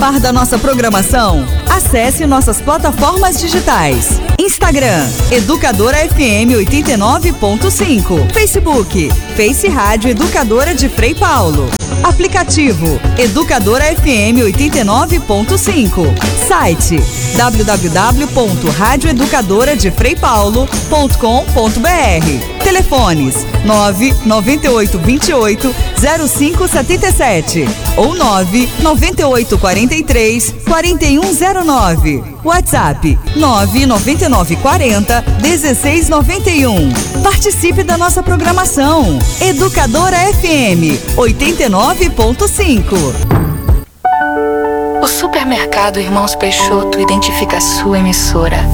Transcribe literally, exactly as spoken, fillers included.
participar da nossa programação? Acesse nossas plataformas digitais. Instagram, Educadora F M oitenta e nove ponto cinco. Facebook, Face Rádio Educadora de Frei Paulo. Aplicativo, Educadora F M oitenta e nove ponto cinco. Site, w w w ponto rádio educadora de frei paulo ponto com ponto b r. Telefones nove nove oito dois oito zero cinco sete sete ou nove nove oito quatro três quatro um zero nove. WhatsApp nove nove nove quatro zero um seis nove um. Participe da nossa programação. Educadora F M oitenta e nove ponto cinco. O Supermercado Irmãos Peixoto identifica a sua emissora